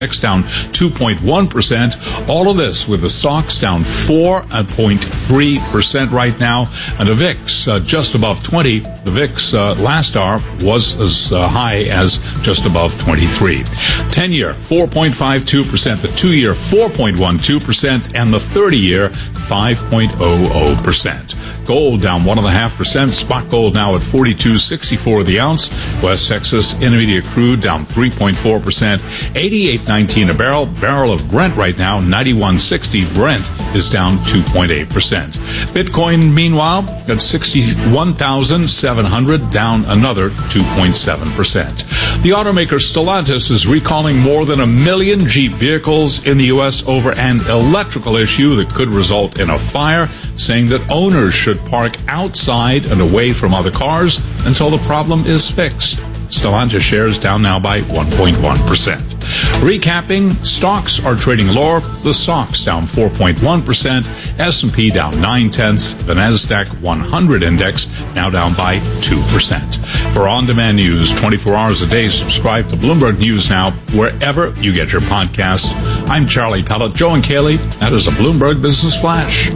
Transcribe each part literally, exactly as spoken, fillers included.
down two point one percent. All of this with the stocks down four point three percent right now. And the V I X uh, just above twenty. The V I X uh, last hour was as uh, high as just above twenty-three. ten-year, four point five two percent. The two-year, four point one two percent. And the thirty-year, five point zero zero percent. Gold down one point five percent. Spot gold now at forty-two sixty-four the ounce. West Texas Intermediate crude down three point four percent. eighty-eight nineteen a barrel. Barrel of Brent right now, ninety-one sixty. Brent is down two point eight percent. Bitcoin, meanwhile, at sixty-one thousand seven hundred, down another two point seven percent. The automaker Stellantis is recalling more than a million Jeep vehicles in the U S over an electrical issue that could result in a fire, saying that owners should park outside and away from other cars until the problem is fixed. Stellantis shares down now by one point one percent. Recapping, stocks are trading lower. The stocks down four point one percent. S and P down nine tenths. The Nasdaq one hundred index now down by two percent. For on-demand news twenty-four hours a day, subscribe to Bloomberg News Now wherever you get your podcasts. I'm Charlie Pellet. Joe and Kaylee, that is a Bloomberg Business Flash.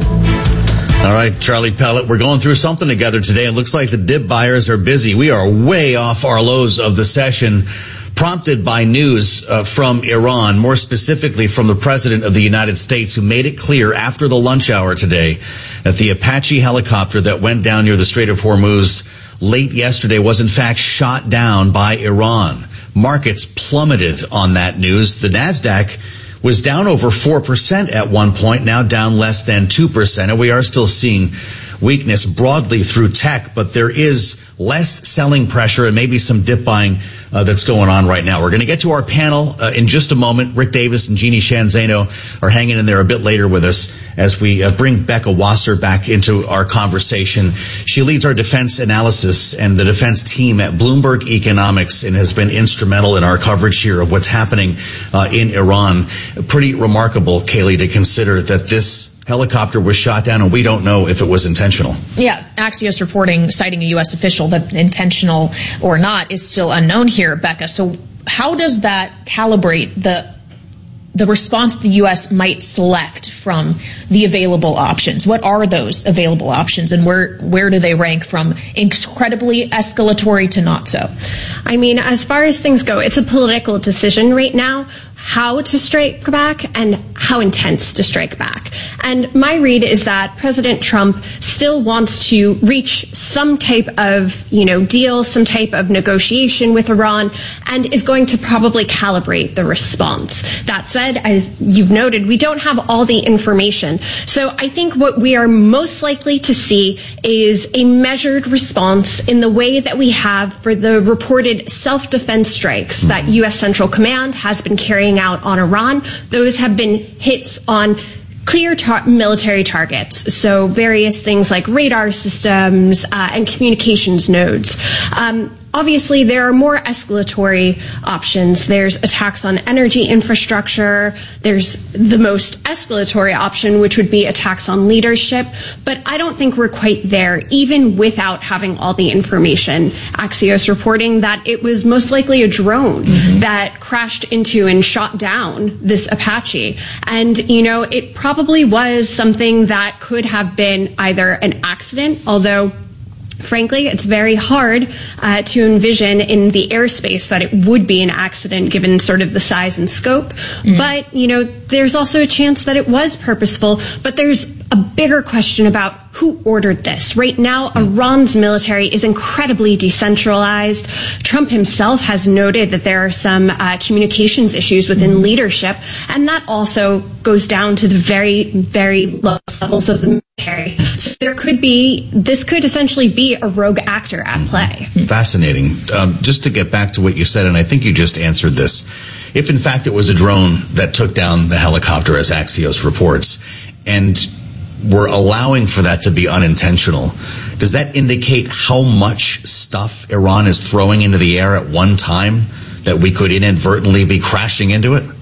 All right, Charlie Pellet, we're going through something together today. It looks like the dip buyers are busy. We are way off our lows of the session, prompted by news uh, from Iran, more specifically from the President of the United States, who made it clear after the lunch hour today that the Apache helicopter that went down near the Strait of Hormuz late yesterday was in fact shot down by Iran. Markets plummeted on that news. The Nasdaq was down over four percent at one point, now down less than two percent. And we are still seeing weakness broadly through tech, but there is less selling pressure and maybe some dip buying uh, that's going on right now. We're going to get to our panel uh, in just a moment. Rick Davis and Jeannie Sheehan Zaino are hanging in there a bit later with us as we uh, bring Becca Wasser back into our conversation. She leads our defense analysis and the defense team at Bloomberg Economics and has been instrumental in our coverage here of what's happening uh, in Iran. Pretty remarkable, Kaylee, to consider that this helicopter was shot down, and we don't know if it was intentional. Yeah, Axios reporting, citing a U S official, that intentional or not is still unknown here, Becca. So how does that calibrate the the response the U S might select from the available options? What are those available options, and where where do they rank from incredibly escalatory to not so? I mean, as far as things go, it's a political decision right now how to strike back and how intense to strike back. And my read is that President Trump still wants to reach some type of, you know, deal, some type of negotiation with Iran, and is going to probably calibrate the response. That said, as you've noted, we don't have all the information. So I think what we are most likely to see is a measured response in the way that we have for the reported self-defense strikes that U S Central Command has been carrying out on Iran. Those have been hits on clear tar- military targets, so various things like radar systems uh, and communications nodes. Um, Obviously, there are more escalatory options. There's attacks on energy infrastructure. There's the most escalatory option, which would be attacks on leadership. But I don't think we're quite there, even without having all the information. Axios reporting that it was most likely a drone mm-hmm. that crashed into and shot down this Apache. And, you know, it probably was something that could have been either an accident, although frankly, it's very hard uh, to envision in the airspace that it would be an accident given sort of the size and scope. Mm. But, you know, there's also a chance that it was purposeful. But there's a bigger question about who ordered this. Right now, Iran's military is incredibly decentralized. Trump himself has noted that there are some uh, communications issues within leadership, and that also goes down to the very, very lowest levels of the military. So there could be, this could essentially be a rogue actor at play. Fascinating. Um, just to get back to what you said, and I think you just answered this, if in fact it was a drone that took down the helicopter, as Axios reports, and we're allowing for that to be unintentional, does that indicate how much stuff Iran is throwing into the air at one time that we could inadvertently be crashing into it?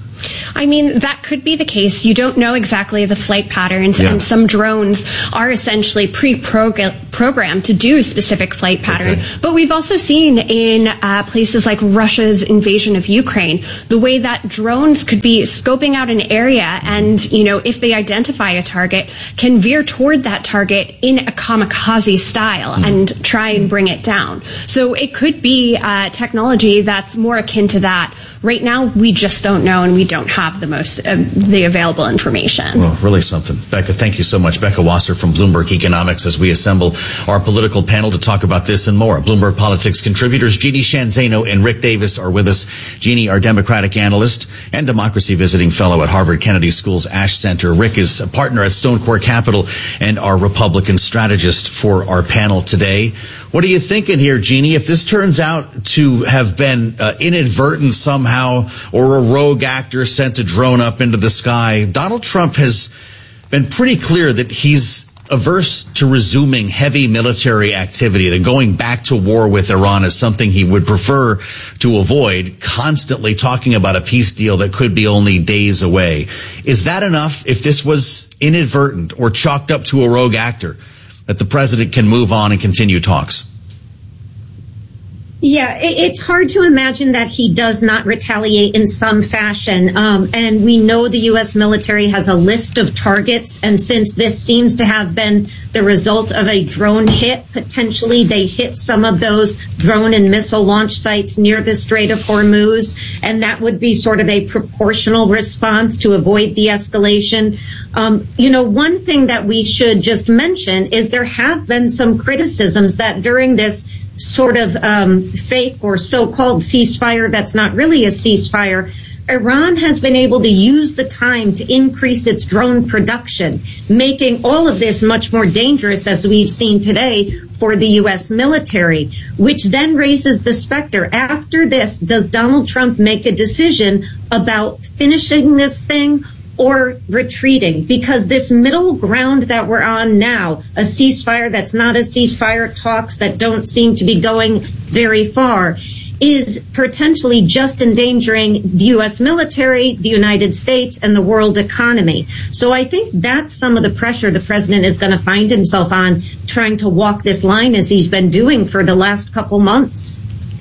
I mean, that could be the case. You don't know exactly the flight patterns, yeah. and some drones are essentially pre-programmed to do a specific flight pattern. Okay. But we've also seen in uh, places like Russia's invasion of Ukraine, the way that drones could be scoping out an area and, you know, if they identify a target, can veer toward that target in a kamikaze style mm. and try and bring it down. So it could be uh, technology that's more akin to that. Right now, we just don't know, and we don't have the most uh, the available information. Well, really something. Becca, thank you so much. Becca Wasser from Bloomberg Economics, as we assemble our political panel to talk about this and more. Bloomberg Politics contributors Jeannie Sheehan Zaino and Rick Davis are with us. Jeannie, our Democratic analyst and democracy visiting fellow at Harvard Kennedy School's Ash Center. Rick is a partner at Stone Core Capital and our Republican strategist for our panel today. What are you thinking here, Jeannie? If this turns out to have been uh, inadvertent somehow, or a rogue actor sent a drone up into the sky, Donald Trump has been pretty clear that he's averse to resuming heavy military activity, that going back to war with Iran is something he would prefer to avoid, constantly talking about a peace deal that could be only days away. Is that enough, if this was inadvertent or chalked up to a rogue actor, that the president can move on and continue talks? Yeah, it's hard to imagine that he does not retaliate in some fashion. Um, and we know the U S military has a list of targets. And since this seems to have been the result of a drone hit, potentially they hit some of those drone and missile launch sites near the Strait of Hormuz. And that would be sort of a proportional response to avoid the escalation. Um, you know, one thing that we should just mention is there have been some criticisms that during this sort of um, fake or so-called ceasefire that's not really a ceasefire, Iran has been able to use the time to increase its drone production, making all of this much more dangerous, as we've seen today, for the U S military, which then raises the specter. After this, does Donald Trump make a decision about finishing this thing or retreating? Because this middle ground that we're on now, a ceasefire that's not a ceasefire, talks that don't seem to be going very far, is potentially just endangering the U S military, the United States, and the world economy. So I think that's some of the pressure the president is going to find himself on, trying to walk this line as he's been doing for the last couple months.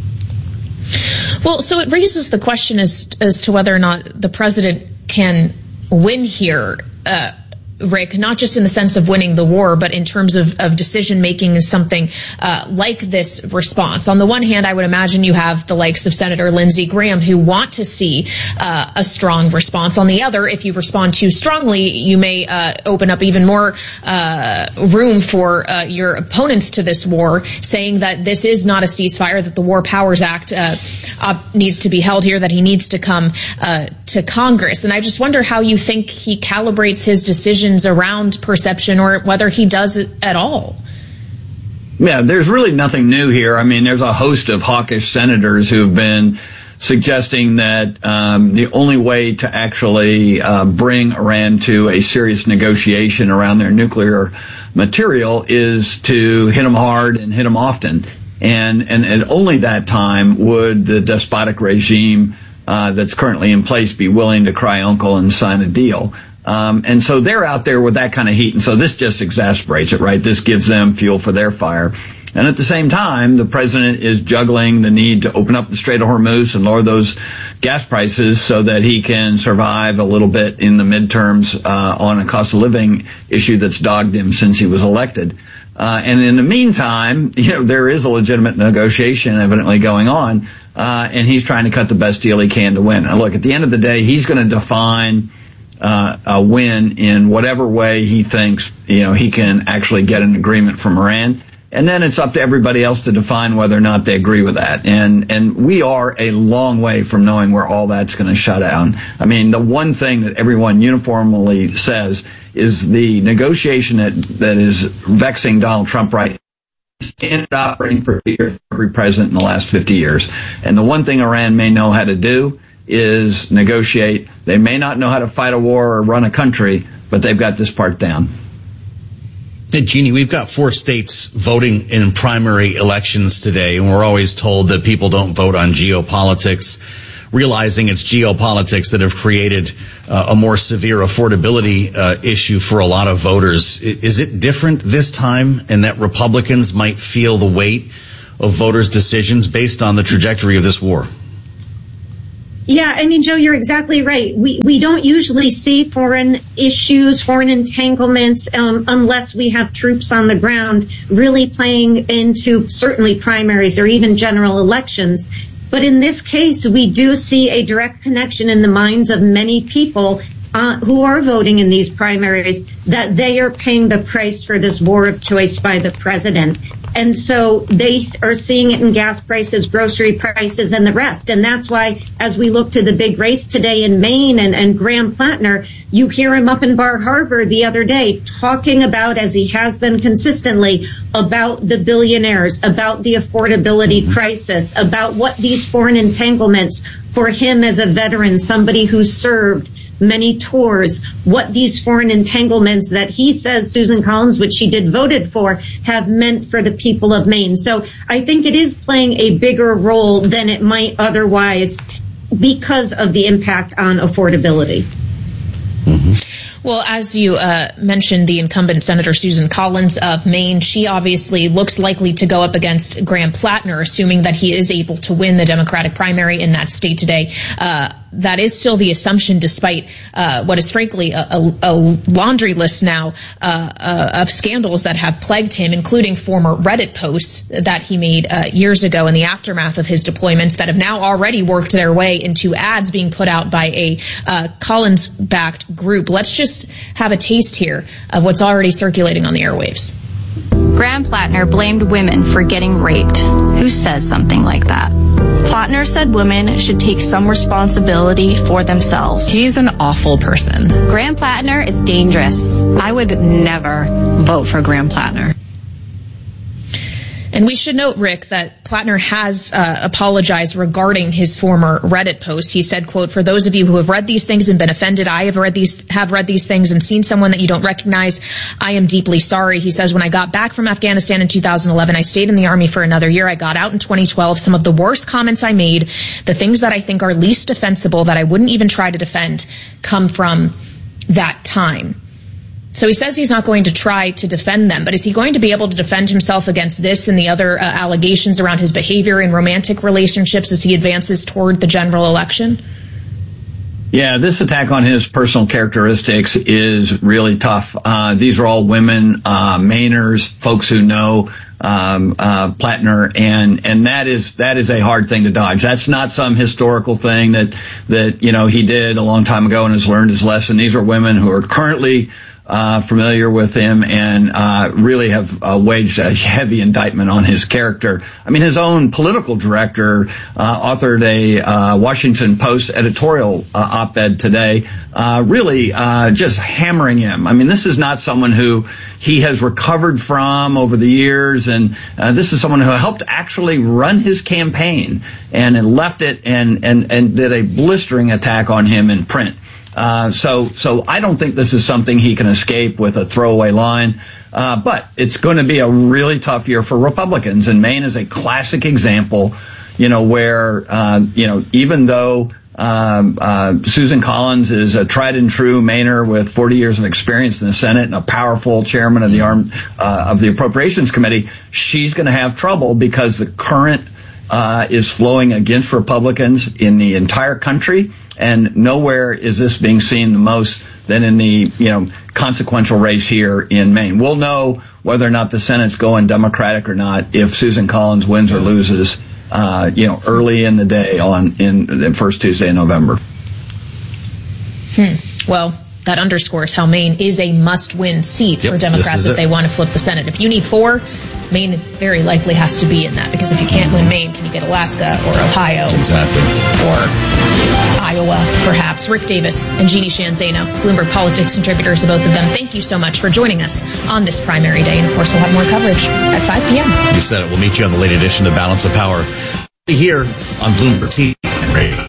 Well, so it raises the question as, as to whether or not the president can win here, uh, Rick, not just in the sense of winning the war, but in terms of, of decision making is something uh, like this response. On the one hand, I would imagine you have the likes of Senator Lindsey Graham who want to see uh, a strong response. On the other, if you respond too strongly, you may uh, open up even more uh, room for uh, your opponents to this war, saying that this is not a ceasefire, that the War Powers Act uh, uh, needs to be held here, that he needs to come uh, to Congress. And I just wonder how you think he calibrates his decision around perception, or whether he does it at all. Yeah, there's really nothing new here. I mean, there's a host of hawkish senators who've been suggesting that um, the only way to actually uh, bring Iran to a serious negotiation around their nuclear material is to hit them hard and hit them often. And, and at only that time would the despotic regime uh, that's currently in place be willing to cry uncle and sign a deal. Um, and so they're out there with that kind of heat. And so this just exasperates it, right? This gives them fuel for their fire. And at the same time, the president is juggling the need to open up the Strait of Hormuz and lower those gas prices so that he can survive a little bit in the midterms uh, on a cost of living issue that's dogged him since he was elected. Uh, and in the meantime, you know, there is a legitimate negotiation evidently going on, uh, and he's trying to cut the best deal he can to win. And look, at the end of the day, he's going to define Uh, a win in whatever way he thinks, you know, he can actually get an agreement from Iran. And then it's up to everybody else to define whether or not they agree with that. And, and we are a long way from knowing where all that's going to shut down. I mean, the one thing that everyone uniformly says is the negotiation that, that is vexing Donald Trump right now is standard operating procedure for every president in the last fifty years. And the one thing Iran may know how to do is negotiate. They may not know how to fight a war or run a country, but they've got this part down. Hey, Jeannie, we've got four states voting in primary elections today, and we're always told that people don't vote on geopolitics. realizing it's geopolitics that have created uh, a more severe affordability uh, issue for a lot of voters. Is it different this time in that Republicans might feel the weight of voters' decisions based on the trajectory of this war? Yeah, I mean, Joe, you're exactly right. We we don't usually see foreign issues, foreign entanglements, um, unless we have troops on the ground really playing into certainly primaries or even general elections. But in this case, we do see a direct connection in the minds of many people uh, who are voting in these primaries that they are paying the price for this war of choice by the president. And so they are seeing it in gas prices, grocery prices, and the rest. And that's why, as we look to the big race today in Maine and, and Graham Plattner, you hear him up in Bar Harbor the other day talking about, as he has been consistently, about the billionaires, about the affordability crisis, about what these foreign entanglements for him as a veteran, somebody who served many tours, what these foreign entanglements that he says Susan Collins, which she did voted for, have meant for the people of Maine. So I think it is playing a bigger role than it might otherwise because of the impact on affordability. Mm-hmm. Well, as you uh, mentioned, the incumbent Senator Susan Collins of Maine, she obviously looks likely to go up against Graham Plattner, assuming that he is able to win the Democratic primary in that state today. Uh, that is still the assumption, despite uh, what is frankly a, a, a laundry list now uh, uh, of scandals that have plagued him, including former Reddit posts that he made uh, years ago in the aftermath of his deployments that have now already worked their way into ads being put out by a uh, Collins-backed group. Let's just have a taste here of what's already circulating on the airwaves. Graham Plattner blamed women for getting raped. Who says something like that? Plattner said women should take some responsibility for themselves. He's an awful person. Graham Plattner is dangerous. I would never vote for Graham Plattner. And we should note, Rick, that Plattner has uh, apologized regarding his former Reddit post. He said, quote, "For those of you who have read these things and been offended, I have read these have read these things and seen someone that you don't recognize. I am deeply sorry." He says, "When I got back from Afghanistan in two thousand eleven, I stayed in the Army for another year. I got out in twenty twelve. Some of the worst comments I made, the things that I think are least defensible, that I wouldn't even try to defend, come from that time." So he says he's not going to try to defend them, but is he going to be able to defend himself against this and the other uh, allegations around his behavior in romantic relationships as he advances toward the general election? Yeah, this attack on his personal characteristics is really tough. Uh, these are all women, uh, Mainers, folks who know um, uh, Plattner, and and that is that is a hard thing to dodge. That's not some historical thing that that you know he did a long time ago and has learned his lesson. These are women who are currently Uh, familiar with him and uh, really have uh, waged a heavy indictment on his character. I mean, his own political director uh, authored a uh, Washington Post editorial uh, op-ed today, uh, really uh, just hammering him. I mean, this is not someone who he has recovered from over the years, and uh, this is someone who helped actually run his campaign and left it and, and, and did a blistering attack on him in print. Uh, so, so I don't think this is something he can escape with a throwaway line. Uh, but it's going to be a really tough year for Republicans. And Maine is a classic example, you know, where, uh, you know, even though, um, uh, Susan Collins is a tried and true Mainer with forty years of experience in the Senate and a powerful chairman of the arm, uh, of the Appropriations Committee, she's going to have trouble because the current, uh, is flowing against Republicans in the entire country. And nowhere is this being seen the most than in the, you know, consequential race here in Maine. We'll know whether or not the Senate's going Democratic or not if Susan Collins wins or loses, uh, you know, early in the day on in the first Tuesday in November. Hmm. Well, that underscores how Maine is a must-win seat yep, for Democrats if it. they want to flip the Senate. If you need four, Maine very likely has to be in that, because if you can't win Maine, can you get Alaska or Ohio? Exactly. Or Iowa, perhaps. Rick Davis and Jeannie Sheehan Zaino, Bloomberg Politics contributors, the both of them, thank you so much for joining us on this primary day. And, of course, we'll have more coverage at five p.m. You said it. We'll meet you on the late edition of Balance of Power here on Bloomberg T V and radio.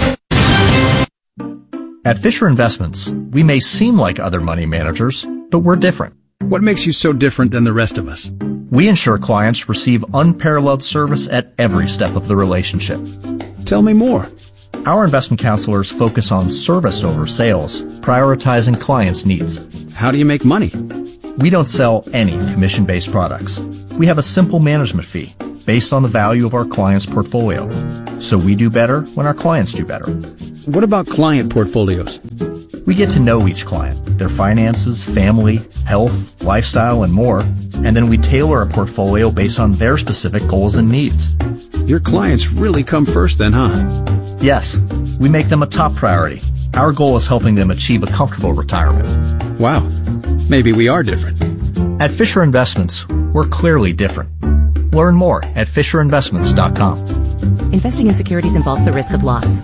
At Fisher Investments, we may seem like other money managers, but we're different. What makes you so different than the rest of us? We ensure clients receive unparalleled service at every step of the relationship. Tell me more. Our investment counselors focus on service over sales, prioritizing clients' needs. How do you make money? We don't sell any commission-based products. We have a simple management fee based on the value of our client's portfolio. So we do better when our clients do better. What about client portfolios? We get to know each client, their finances, family, health, lifestyle, and more, and then we tailor a portfolio based on their specific goals and needs. Your clients really come first then, huh? Yes, we make them a top priority. Our goal is helping them achieve a comfortable retirement. Wow, maybe we are different. At Fisher Investments, we're clearly different. Learn more at fisher investments dot com. Investing in securities involves the risk of loss.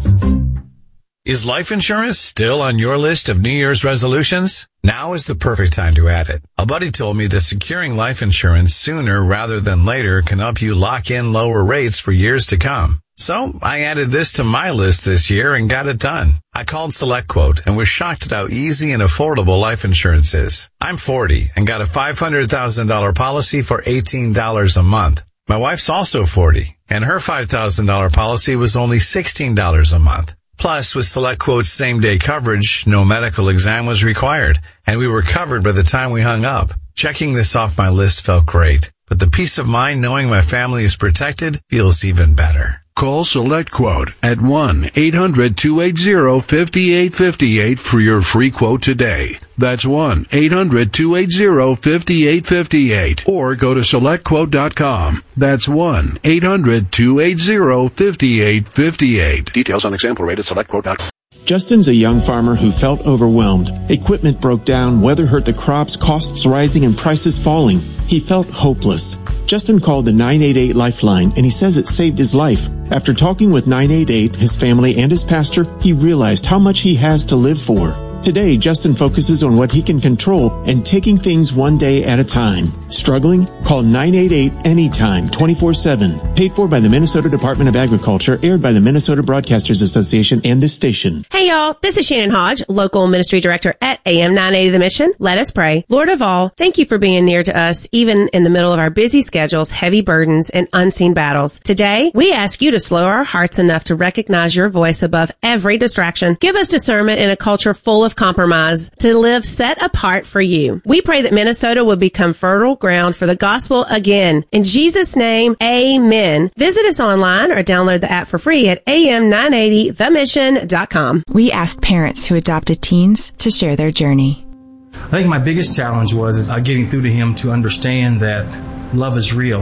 Is life insurance still on your list of New Year's resolutions? Now is the perfect time to add it. A buddy told me that securing life insurance sooner rather than later can help you lock in lower rates for years to come. So I added this to my list this year and got it done. I called SelectQuote and was shocked at how easy and affordable life insurance is. I'm forty and got a five hundred thousand dollars policy for eighteen dollars a month. My wife's also forty and her five thousand dollars policy was only sixteen dollars a month. Plus, with SelectQuote's same-day coverage, no medical exam was required, and we were covered by the time we hung up. Checking this off my list felt great, but the peace of mind knowing my family is protected feels even better. Call SelectQuote at one eight hundred two eight zero five eight five eight for your free quote today. That's one eight hundred two eight zero five eight five eight. Or go to select quote dot com. That's one eight hundred two eight zero five eight five eight. Details on example rate at select quote dot com. Justin's a young farmer who felt overwhelmed. Equipment broke down, weather hurt the crops, costs rising, and prices falling. He felt hopeless. Justin called the nine eight eight Lifeline, and he says it saved his life. After talking with nine eight eight, his family, and his pastor, he realized how much he has to live for. Today, Justin focuses on what he can control and taking things one day at a time. Struggling? Call nine eight eight anytime, twenty-four seven. Paid for by the Minnesota Department of Agriculture, aired by the Minnesota Broadcasters Association and this station. Hey y'all, this is Shannon Hodge, local ministry director at A M nine eighty The Mission. Let us pray. Lord of all, thank you for being near to us, even in the middle of our busy schedules, heavy burdens, and unseen battles. Today, we ask you to slow our hearts enough to recognize your voice above every distraction. Give us discernment in a culture full of compromise to live set apart for you. We pray that Minnesota will become fertile ground for the gospel again. In Jesus' name, amen. Visit us online or download the app for free at A M nine eighty the mission dot com. We asked parents who adopted teens to share their journey. I think my biggest challenge was is, uh, getting through to him to understand that love is real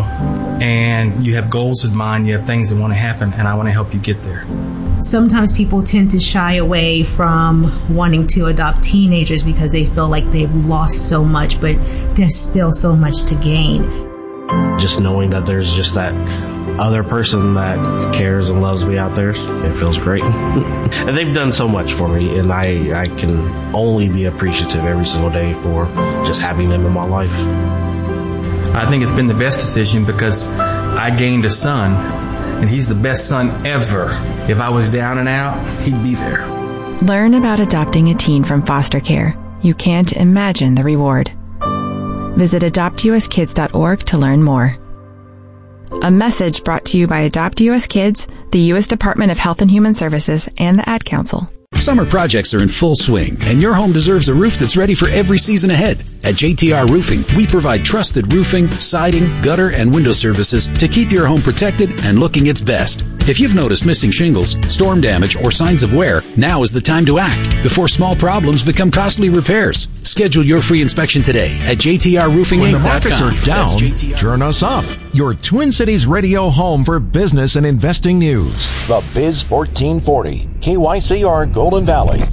and you have goals in mind, you have things that want to happen, and I want to help you get there. Sometimes people tend to shy away from wanting to adopt teenagers because they feel like they've lost so much, but there's still so much to gain. Just knowing that there's just that other person that cares and loves me out there, it feels great. And they've done so much for me, and I, I can only be appreciative every single day for just having them in my life. I think it's been the best decision because I gained a son, and he's the best son ever. If I was down and out, he'd be there. Learn about adopting a teen from foster care. You can't imagine the reward. Visit adopt u s kids dot org to learn more. A message brought to you by Adopt U S Kids, the U S Department of Health and Human Services, and the Ad Council. Summer projects are in full swing, and your home deserves a roof that's ready for every season ahead. At J T R Roofing, we provide trusted roofing, siding, gutter, and window services to keep your home protected and looking its best. If you've noticed missing shingles, storm damage, or signs of wear, now is the time to act before small problems become costly repairs. Schedule your free inspection today at j t r roofing inc dot com. When the markets are down, turn us up. Your Twin Cities radio home for business and investing news. The Biz fourteen forty, K Y C R Golden Valley.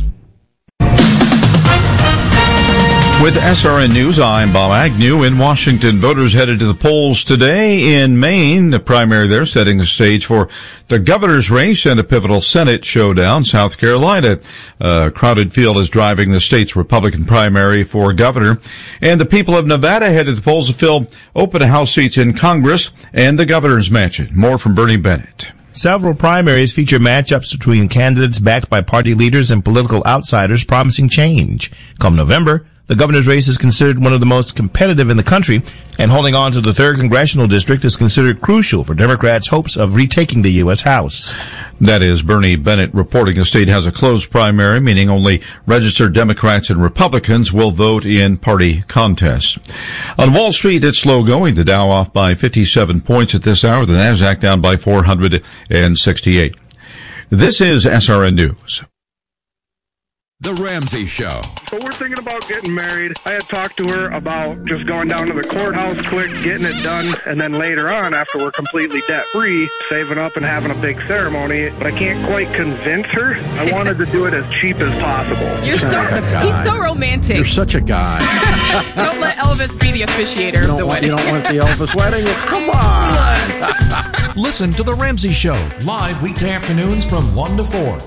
With S R N News, I'm Bob Agnew. In Washington, voters headed to the polls today. In Maine, the primary there setting the stage for the governor's race and a pivotal Senate showdown. South Carolina, a crowded field is driving the state's Republican primary for governor. And the people of Nevada headed to the polls to fill open House seats in Congress and the governor's mansion. More from Bernie Bennett. Several primaries feature matchups between candidates backed by party leaders and political outsiders promising change. Come November, The governor's race is considered one of the most competitive in the country, and holding on to the third congressional district is considered crucial for Democrats' hopes of retaking the U S. House. That is Bernie Bennett reporting the state has a closed primary, meaning only registered Democrats and Republicans will vote in party contests. On Wall Street, it's slow going. The Dow off by fifty-seven points at this hour. The Nasdaq down by four hundred sixty-eight. This is S R N News. The Ramsey Show. So we're thinking about getting married. I had talked to her about just going down to the courthouse quick, getting it done, and then later on, after we're completely debt-free, saving up and having a big ceremony. But I can't quite convince her. I wanted to do it as cheap as possible. You're so, he's so romantic. You're such a guy. Don't let Elvis be the officiator of the want, wedding. You don't want the Elvis wedding? Come on. Listen to The Ramsey Show, live weekday afternoons from one to four.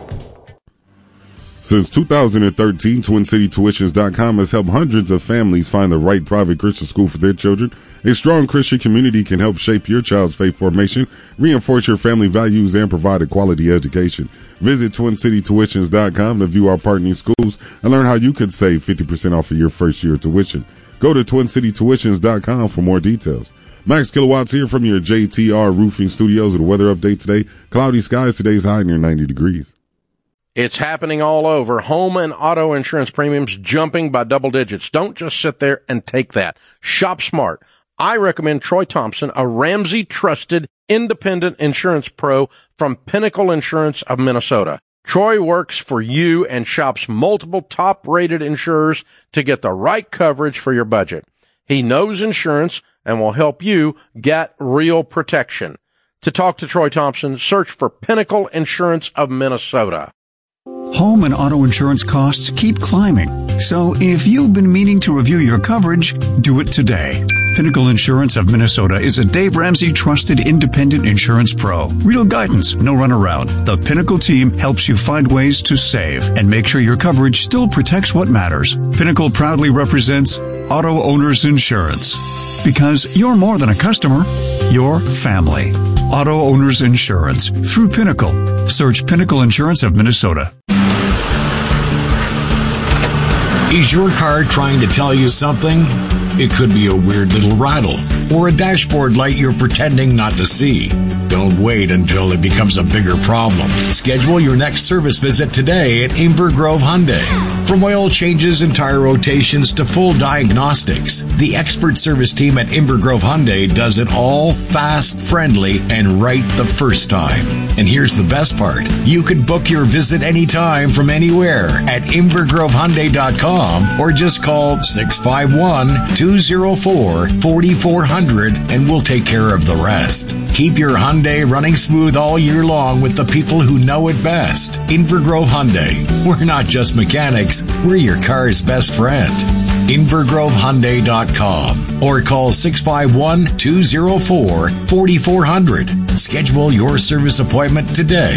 Since two thousand thirteen, Twin City Tuitions dot com has helped hundreds of families find the right private Christian school for their children. A strong Christian community can help shape your child's faith formation, reinforce your family values, and provide a quality education. Visit Twin City Tuitions dot com to view our partnering schools and learn how you could save fifty percent off of your first year tuition. Go to Twin City Tuitions dot com for more details. Max Kilowatts here from your J T R Roofing Studios with a weather update today. Cloudy skies, today's high near ninety degrees. It's happening all over. Home and auto insurance premiums jumping by double digits. Don't just sit there and take that. Shop smart. I recommend Troy Thompson, a Ramsey trusted independent insurance pro from Pinnacle Insurance of Minnesota. Troy works for you and shops multiple top rated insurers to get the right coverage for your budget. He knows insurance and will help you get real protection. To talk to Troy Thompson, search for Pinnacle Insurance of Minnesota. Home and auto insurance costs keep climbing. So if you've been meaning to review your coverage, do it today. Pinnacle Insurance of Minnesota is a Dave Ramsey trusted independent insurance pro. Real guidance, no runaround. The Pinnacle team helps you find ways to save and make sure your coverage still protects what matters. Pinnacle proudly represents Auto Owners Insurance. Because you're more than a customer, you're family. Auto Owners Insurance through Pinnacle. Search Pinnacle Insurance of Minnesota. Is your car trying to tell you something? It could be a weird little rattle or a dashboard light you're pretending not to see. Don't wait until it becomes a bigger problem. Schedule your next service visit today at Inver Grove Hyundai. From oil changes and tire rotations to full diagnostics, the expert service team at Inver Grove Hyundai does it all fast, friendly, and right the first time. And here's the best part. You can book your visit anytime from anywhere at Inver Grove Hyundai dot com or just call six five one, two oh four, four four zero zero and we'll take care of the rest. Keep your Hyundai running smooth all year long with the people who know it best. Inver Grove Hyundai. We're not just mechanics, we're your car's best friend. Inver Grove Hyundai dot com or call six five one, two oh four, four four zero zero. Schedule your service appointment today.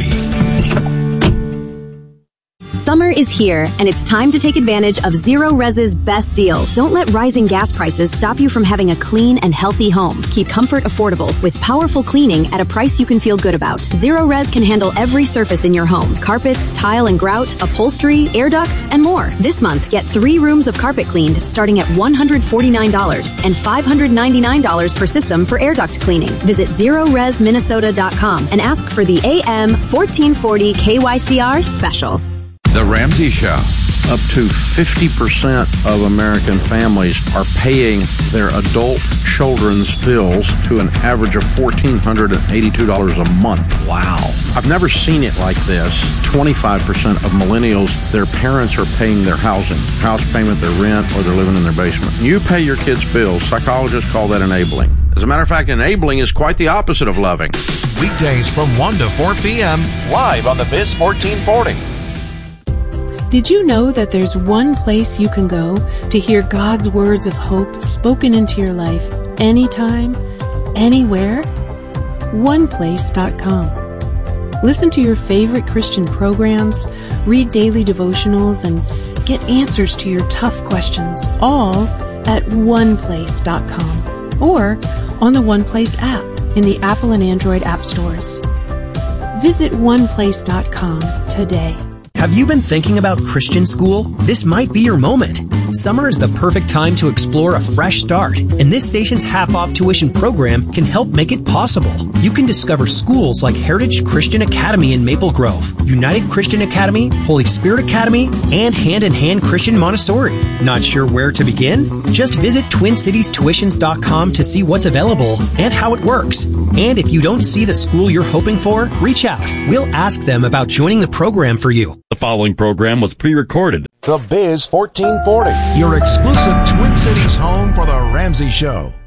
Summer is here, and it's time to take advantage of Zero Res's best deal. Don't let rising gas prices stop you from having a clean and healthy home. Keep comfort affordable with powerful cleaning at a price you can feel good about. Zero Res can handle every surface in your home. Carpets, tile and grout, upholstery, air ducts, and more. This month, get three rooms of carpet cleaned starting at one hundred forty-nine dollars and five hundred ninety-nine dollars per system for air duct cleaning. Visit Zero Res Minnesota dot com and ask for the A M fourteen forty K Y C R special. The Ramsey Show. Up to fifty percent of American families are paying their adult children's bills to an average of one thousand four hundred eighty-two dollars a month. Wow. I've never seen it like this. twenty-five percent of millennials, their parents are paying their housing, house payment, their rent, or they're living in their basement. You pay your kids' bills. Psychologists call that enabling. As a matter of fact, enabling is quite the opposite of loving. Weekdays from one to four p.m. live on the Biz fourteen forty. Did you know that there's one place you can go to hear God's words of hope spoken into your life anytime, anywhere? one place dot com. Listen to your favorite Christian programs, read daily devotionals, and get answers to your tough questions, all at one place dot com or on the OnePlace app in the Apple and Android app stores. Visit one place dot com today. Have you been thinking about Christian school? This might be your moment. Summer is the perfect time to explore a fresh start, and this station's half-off tuition program can help make it possible. You can discover schools like Heritage Christian Academy in Maple Grove, United Christian Academy, Holy Spirit Academy, and Hand in Hand Christian Montessori. Not sure where to begin? Just visit twin cities tuitions dot com to see what's available and how it works. And if you don't see the school you're hoping for, reach out. We'll ask them about joining the program for you. The following program was pre-recorded. The Biz fourteen forty. Your exclusive Twin Cities home for The Ramsey Show.